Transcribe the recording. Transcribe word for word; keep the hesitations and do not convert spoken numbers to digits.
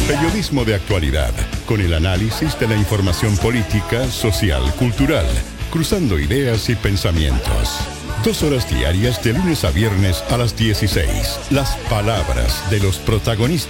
Periodismo de actualidad, con el análisis de la información política, social, cultural, cruzando ideas y pensamientos. Dos horas diarias de lunes a viernes a las dieciséis. Las palabras de los protagonistas